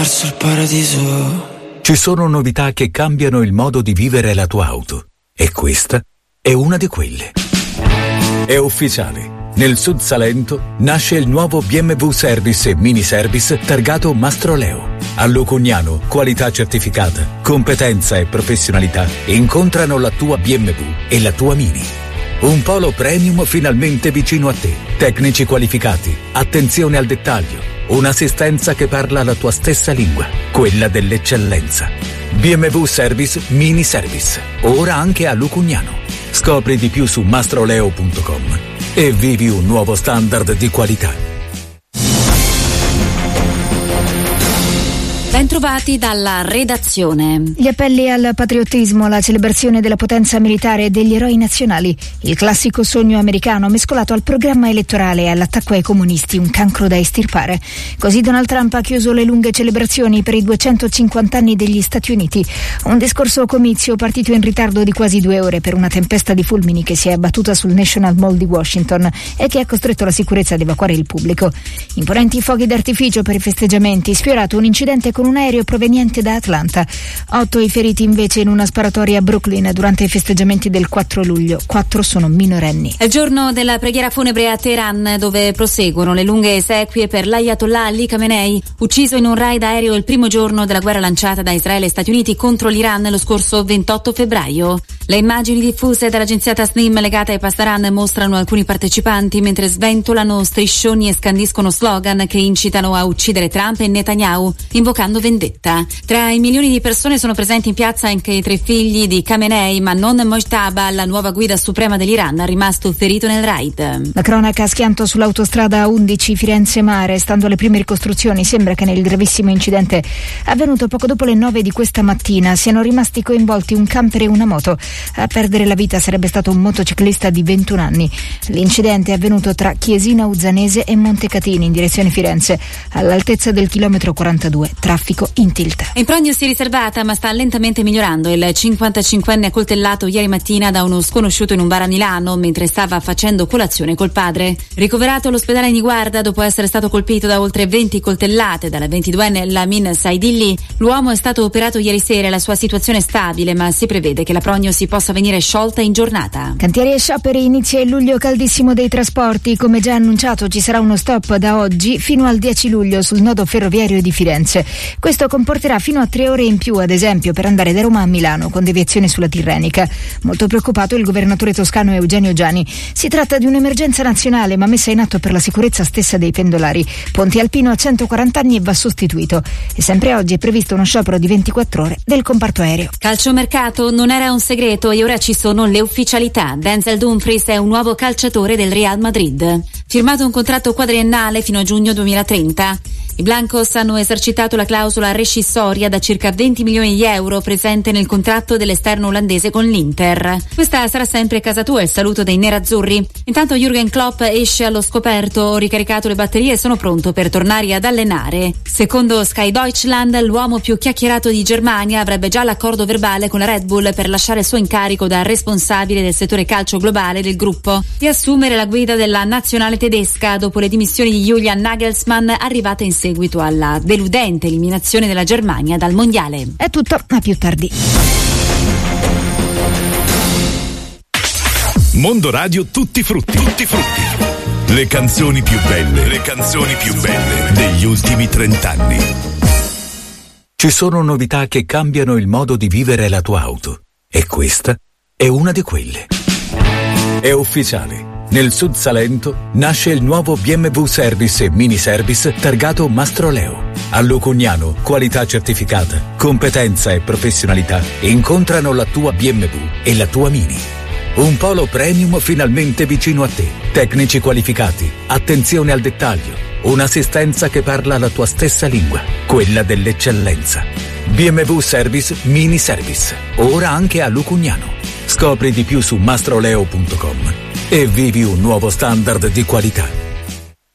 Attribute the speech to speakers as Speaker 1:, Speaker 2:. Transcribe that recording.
Speaker 1: verso il paradiso.
Speaker 2: Ci sono novità che cambiano il modo di vivere la tua auto e questa è una di quelle. È ufficiale. Nel Sud Salento nasce il nuovo BMW Service e Mini Service targato Mastroleo. A Lucugnano, qualità certificata, competenza e professionalità incontrano la tua BMW e la tua Mini. Un polo premium finalmente vicino a te. Tecnici qualificati, attenzione al dettaglio, un'assistenza che parla la tua stessa lingua, quella dell'eccellenza. BMW Service Mini Service, ora anche a Lucugnano. Scopri di più su mastroleo.com e vivi un nuovo standard di qualità.
Speaker 3: Bentrovati dalla redazione.
Speaker 4: Gli appelli al patriottismo, la celebrazione della potenza militare e degli eroi nazionali, il classico sogno americano mescolato al programma elettorale e all'attacco ai comunisti, un cancro da estirpare. Così Donald Trump ha chiuso le lunghe celebrazioni per i 250 anni degli Stati Uniti. Un discorso comizio partito in ritardo di quasi 2 ore per una tempesta di fulmini che si è abbattuta sul National Mall di Washington e che ha costretto la sicurezza ad evacuare il pubblico. Imponenti fuochi d'artificio per i festeggiamenti, sfiorato un incidente con un aereo proveniente da Atlanta. 8 i feriti invece in una sparatoria a Brooklyn durante i festeggiamenti del 4 luglio. 4 sono minorenni.
Speaker 3: È il giorno della preghiera funebre a Teheran, dove proseguono le lunghe esequie per l'Ayatollah Ali Khamenei, ucciso in un raid aereo il primo giorno della guerra lanciata da Israele e Stati Uniti contro l'Iran lo scorso 28 febbraio. Le immagini diffuse dall'agenzia Tasnim legate ai Pasdaran mostrano alcuni partecipanti mentre sventolano striscioni e scandiscono slogan che incitano a uccidere Trump e Netanyahu, invocando vendetta. Tra i milioni di persone sono presenti in piazza anche i 3 figli di Khamenei, ma non Mojtaba, la nuova guida suprema dell'Iran, rimasto ferito nel raid.
Speaker 4: La cronaca schianto sull'autostrada 11 Firenze-Mare. Stando alle prime ricostruzioni sembra che nel gravissimo incidente avvenuto poco dopo le 9 di questa mattina siano rimasti coinvolti un camper e una moto. A perdere la vita sarebbe stato un motociclista di 21 anni. L'incidente è avvenuto tra Chiesina Uzzanese e Montecatini in direzione Firenze, all'altezza del chilometro 42. Traffico in tilt.
Speaker 3: In prognosi riservata, ma sta lentamente migliorando. Il 55enne accoltellato ieri mattina da uno sconosciuto in un bar a Milano mentre stava facendo colazione col padre. Ricoverato all'ospedale in Niguarda dopo essere stato colpito da oltre 20 coltellate dalla 22enne Lamin Saidilli, l'uomo è stato operato ieri sera e la sua situazione è stabile, ma si prevede che la prognosi possa venire sciolta in giornata.
Speaker 4: Cantieri e scioperi, inizia il luglio caldissimo dei trasporti. Come già annunciato ci sarà uno stop da oggi fino al 10 luglio sul nodo ferroviario di Firenze. Questo comporterà fino a 3 ore in più, ad esempio, per andare da Roma a Milano, con deviazione sulla Tirrenica. Molto preoccupato il governatore toscano Eugenio Giani. Si tratta di un'emergenza nazionale, ma messa in atto per la sicurezza stessa dei pendolari. Ponte Alpino a 140 anni e va sostituito. E sempre oggi è previsto uno sciopero di 24 ore del comparto aereo.
Speaker 3: Calciomercato non era un segreto e ora ci sono le ufficialità. Denzel Dumfries è un nuovo calciatore del Real Madrid. Firmato un contratto quadriennale fino a giugno 2030. I Blancos hanno esercitato la clausola rescissoria da circa 20 milioni di euro presente nel contratto dell'esterno olandese con l'Inter. Questa sarà sempre casa tua, il saluto dei nerazzurri. Intanto Jürgen Klopp esce allo scoperto, ho ricaricato le batterie e sono pronto per tornare ad allenare. Secondo Sky Deutschland, l'uomo più chiacchierato di Germania avrebbe già l'accordo verbale con la Red Bull per lasciare il suo incarico da responsabile del settore calcio globale del gruppo e assumere la guida della nazionale tedesca dopo le dimissioni di Julian Nagelsmann arrivate in seguito alla deludente eliminazione della Germania dal mondiale.
Speaker 4: È tutto, a più tardi.
Speaker 5: Mondo Radio Tutti Frutti. Tutti Frutti. Le canzoni più belle. Le canzoni più belle degli ultimi 30 anni.
Speaker 2: Ci sono novità che cambiano il modo di vivere la tua auto e questa è una di quelle. È ufficiale. Nel Sud Salento nasce il nuovo BMW Service e Mini Service targato Mastroleo. A Lucugnano, qualità certificata, competenza e professionalità incontrano la tua BMW e la tua Mini. Un polo premium finalmente vicino a te. Tecnici qualificati, attenzione al dettaglio, un'assistenza che parla la tua stessa lingua, quella dell'eccellenza. BMW Service Mini Service, ora anche a Lucugnano. Scopri di più su mastroleo.com e vivi un nuovo standard di qualità.